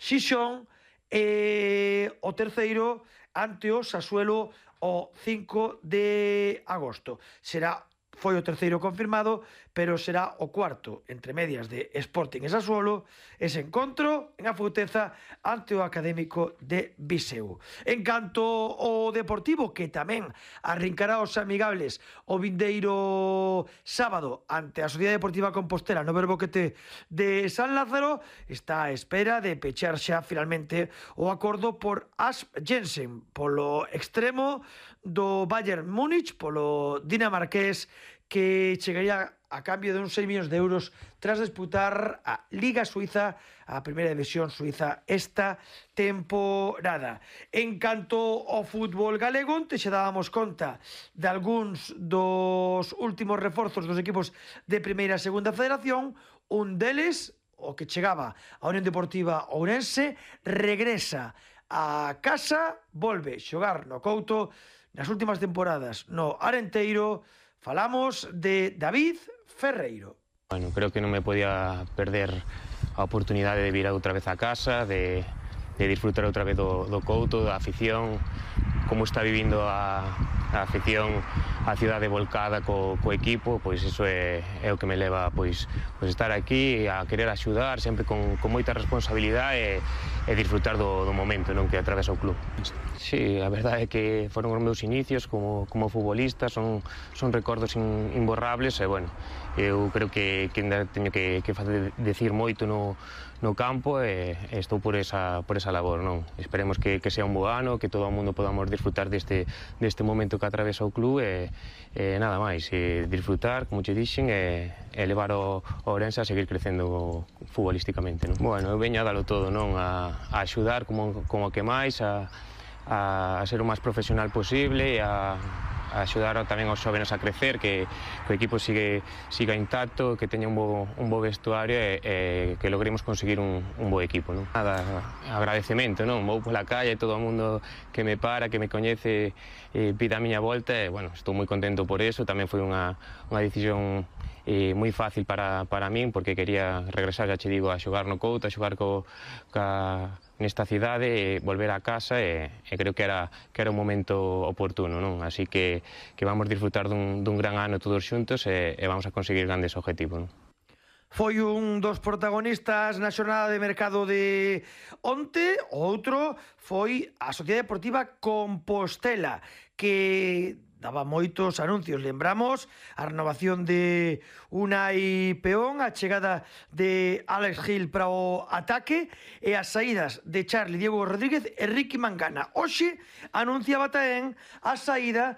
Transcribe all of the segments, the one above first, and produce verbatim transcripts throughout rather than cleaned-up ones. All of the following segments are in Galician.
Xixón, e o terceiro ante o Sassuolo o cinco de agosto. Será foi o terceiro confirmado, pero será o cuarto, entre medias de Sporting e Sassuolo, ese encontro en Afouteza ante o Académico de Viseu. En canto ao Deportivo, que tamén arrincará os amigables o vindeiro sábado ante a Sociedade Deportiva Compostela no Verboquete de San Lázaro, está a espera de pechar xa finalmente o acordo por Asp Jensen, polo extremo do Bayern Múnich, polo dinamarqués, que chegaría a cambio de uns seis millóns de euros tras disputar a Liga Suiza, a primeira división suiza esta temporada. En canto ao fútbol galego, onte xa dábamos conta de algúns dos últimos reforzos dos equipos de primeira e segunda federación. Un deles, o que chegaba a Unión Deportiva Ourense, regresa a casa, volve xogar no Couto nas últimas temporadas no Arenteiro. Falamos de David Ferreiro. Bueno, creo que non me podía perder a oportunidade de vir outra vez a casa, de, de disfrutar outra vez do, do Couto, da afición, como está vivindo a, a afición, a cidade volcada co, co equipo, pois iso é, é o que me leva pois, pois estar aquí, a querer axudar, sempre con, con moita responsabilidade e, e disfrutar do, do momento, non, que atravesa o club. Sí, a verdade é que foron os meus inicios como, como futbolista, son, son recordos in, imborrables e, bueno, eu creo que, que ainda teño que, que facer decir moito no, no campo e, e estou por esa, por esa labor, non? Esperemos que, que sea un bo ano, que todo o mundo podamos disfrutar deste, deste momento que atravesa o club e, e nada máis, e disfrutar, como che dixen, e, e levar o, o Ourense a seguir crecendo futbolísticamente, non? Bueno, eu veño a dalo todo, non? A, a axudar como, como que máis, a a ser o máis profesional posible e a, a axudar tamén aos xóvenes a crecer, que, que o equipo sigue, siga intacto, que teña un bo, un bo vestuario e, e que logremos conseguir un, un bo equipo, non? Nada, agradecemento, non? Vou pola calle, todo o mundo que me para, que me coñece, e pide a miña volta e, bueno, estou moi contento por eso. Tamén foi unha, unha decisión eh, moi fácil para, para min, porque quería regresar, xa che digo, a xogar no Couto, a xogar co, ca, nesta cidade, e volver a casa, e, e creo que era, que era un momento oportuno, non? Así que, que vamos disfrutar dun, dun gran ano todos xuntos e, e vamos a conseguir grandes objetivos, non? Foi un dos protagonistas na xornada de mercado de onte. O outro foi a Sociedade Deportiva Compostela, que daba moitos anuncios. Lembramos a renovación de Unai Peón, a chegada de Alex Gil para o ataque e as saídas de Charlie, Diego Rodríguez e Ricky Mangana. Hoxe anunciaba tamén a saída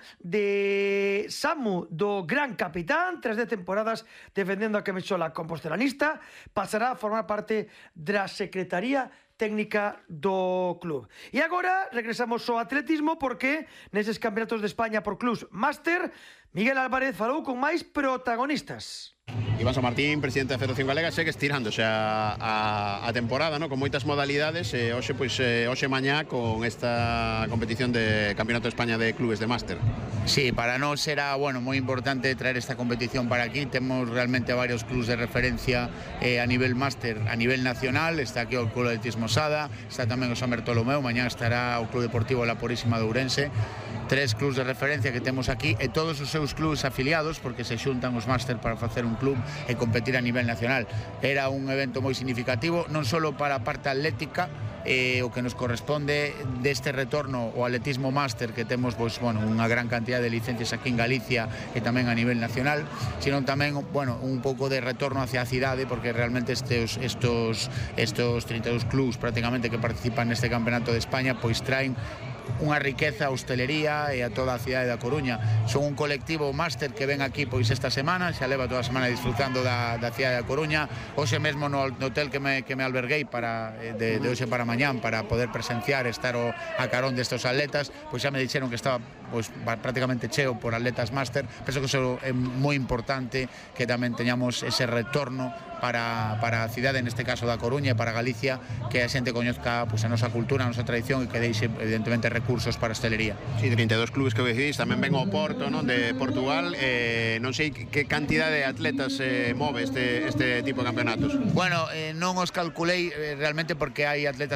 de Samu, do gran capitán, tras de temporadas defendendo a camisola compostelanista, pasará a formar parte da Secretaría Técnica do club. E agora regresamos ao atletismo, porque neses campeonatos de España por clubs máster, Miguel Álvarez falou con máis protagonistas. Iván San Martín, presidente da Federación Galega, segue estirando xa a, a temporada, no? Con moitas modalidades, e hoxe, pois, eh, hoxe mañá con esta competición de Campeonato de España de Clubes de Máster. Sí, para nós era, bueno, moi importante traer esta competición para aquí. Temos realmente varios clubes de referencia eh, a nivel máster, a nivel nacional. Está aquí o Club de Atletismo Sada, está tamén o San Bartolomeu, mañá estará o Club Deportivo La Purísima de Ourense. Tres clubes de referencia que temos aquí, e todos os seus clubes afiliados, porque se xuntan os máster para facer un club e competir a nivel nacional. Era un evento moi significativo, non só para a parte atlética, eh, o que nos corresponde deste retorno ao atletismo máster, que temos, pois, bueno, unha gran cantidad de licencias aquí en Galicia e tamén a nivel nacional, sino tamén, bueno, un pouco de retorno hacia a cidade, porque realmente estes, estos, estos trinta e dous clubes prácticamente que participan neste campeonato de España, pois traen unha riqueza a hostelería e a toda a cidade da Coruña. Son un colectivo máster que ven aquí pois esta semana, xa leva toda a semana disfrutando da, da cidade da Coruña. Hoxe mesmo no, no hotel que me, que me alberguei para, de, de hoxe para mañán, para poder presenciar, estar o, a carón destes atletas, pois xa me dixeron que estaba pois, prácticamente cheo por atletas máster. Penso que iso é moi importante, que tamén teñamos ese retorno para, para a cidade, neste caso da Coruña, e para Galicia, que a xente coñezca pois, a nosa cultura, a nosa tradición, e que deixe evidentemente recursos para a hostelería. Sí, trinta e dous clubes que decidís, tamén ven ao Porto, non, de Portugal. Eh, non sei que cantidade de atletas eh, move este, este tipo de campeonatos. Bueno, eh, non os calculei eh, realmente, porque hai atletas